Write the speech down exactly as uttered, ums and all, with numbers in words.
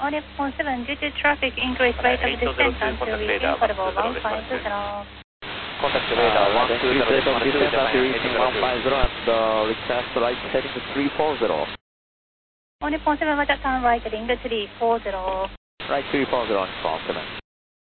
Nippon seven, due to traffic increase rate of descent until reaching Portable one five zero. Contact radar one two zero, descent until reaching one five zero and uh, request right heading to three four zero. Nippon seven, Roger, turn right heading to three four zero. Right three four zero, Nippon seven.